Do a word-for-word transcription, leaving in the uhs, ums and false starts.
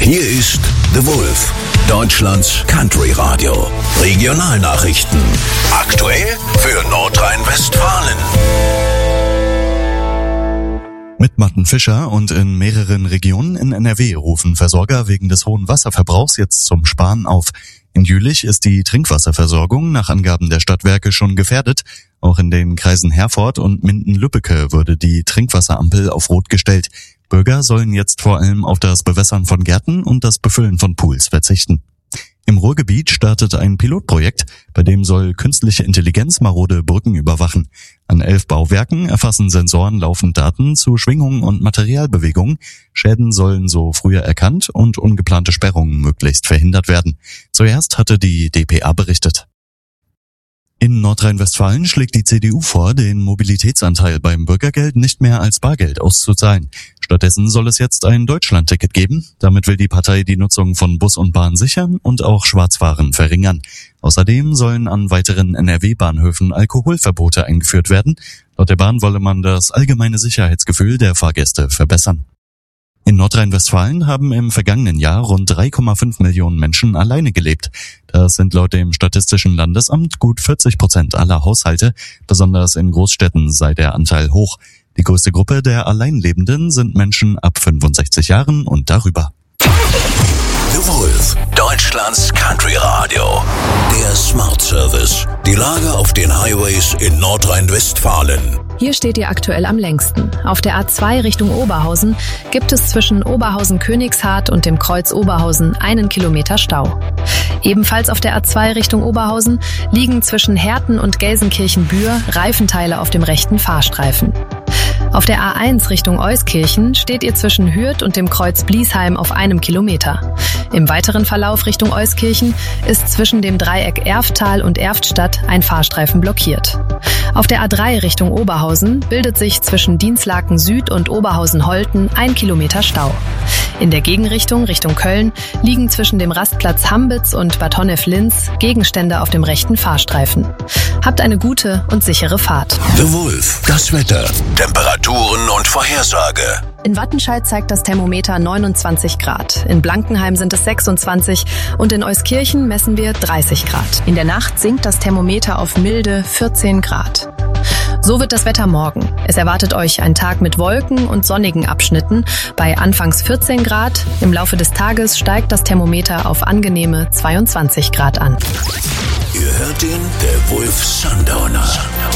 Hier ist The Wolf, Deutschlands Country Radio. Regionalnachrichten. Aktuell für Nordrhein-Westfalen. Mit Matten Fischer und in mehreren Regionen in N R W rufen Versorger wegen des hohen Wasserverbrauchs jetzt zum Sparen auf. In Jülich ist die Trinkwasserversorgung nach Angaben der Stadtwerke schon gefährdet. Auch in den Kreisen Herford und Minden-Lübbecke wurde die Trinkwasserampel auf Rot gestellt. Bürger sollen jetzt vor allem auf das Bewässern von Gärten und das Befüllen von Pools verzichten. Im Ruhrgebiet startet ein Pilotprojekt, bei dem soll künstliche Intelligenz marode Brücken überwachen. An elf Bauwerken erfassen Sensoren laufend Daten zu Schwingungen und Materialbewegungen. Schäden sollen so früher erkannt und ungeplante Sperrungen möglichst verhindert werden. Zuerst hatte die D P A berichtet. In Nordrhein-Westfalen schlägt die C D U vor, den Mobilitätsanteil beim Bürgergeld nicht mehr als Bargeld auszuzahlen. Stattdessen soll es jetzt ein Deutschlandticket geben. Damit will die Partei die Nutzung von Bus und Bahn sichern und auch Schwarzfahren verringern. Außerdem sollen an weiteren N R W-Bahnhöfen Alkoholverbote eingeführt werden. Laut der Bahn wolle man das allgemeine Sicherheitsgefühl der Fahrgäste verbessern. In Nordrhein-Westfalen haben im vergangenen Jahr rund drei Komma fünf Millionen Menschen alleine gelebt. Das sind laut dem Statistischen Landesamt gut vierzig Prozent aller Haushalte. Besonders in Großstädten sei der Anteil hoch. Die größte Gruppe der Alleinlebenden sind Menschen ab fünfundsechzig Jahren und darüber. The Wolf, Deutschlands Country Radio. Der Smart Service. Die Lage auf den Highways in Nordrhein-Westfalen. Hier steht ihr aktuell am längsten. Auf der A zwei Richtung Oberhausen gibt es zwischen Oberhausen-Königshardt und dem Kreuz Oberhausen einen Kilometer Stau. Ebenfalls auf der A zwei Richtung Oberhausen liegen zwischen Herten und Gelsenkirchen-Bühr Reifenteile auf dem rechten Fahrstreifen. Auf der A eins Richtung Euskirchen steht ihr zwischen Hürth und dem Kreuz Bliesheim auf einem Kilometer. Im weiteren Verlauf Richtung Euskirchen ist zwischen dem Dreieck Erftal und Erftstadt ein Fahrstreifen blockiert. Auf der A drei Richtung Oberhausen bildet sich zwischen Dinslaken Süd und Oberhausen-Holten ein Kilometer Stau. In der Gegenrichtung Richtung Köln liegen zwischen dem Rastplatz Hambitz und Bad Honnef-Linz Gegenstände auf dem rechten Fahrstreifen. Habt eine gute und sichere Fahrt. The Wolf, das Wetter, Temperaturen und Vorhersage. In Wattenscheid zeigt das Thermometer neunundzwanzig Grad. In Blankenheim sind es sechsundzwanzig und in Euskirchen messen wir dreißig Grad. In der Nacht sinkt das Thermometer auf milde vierzehn Grad. So wird das Wetter morgen. Es erwartet euch ein Tag mit Wolken und sonnigen Abschnitten bei anfangs vierzehn Grad. Im Laufe des Tages steigt das Thermometer auf angenehme zweiundzwanzig Grad an. Ihr hört den The Wolf Sundowner.